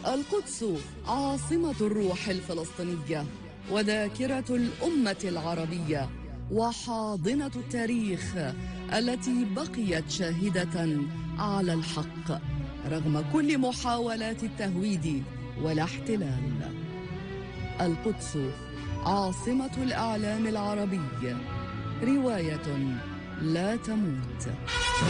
القدس عاصمة الروح الفلسطينية وذاكرة الأمة العربية وحاضنة التاريخ التي بقيت شاهدة على الحق رغم كل محاولات التهويد والاحتلال. القدس عاصمة الإعلام العربي، رواية لا تموت.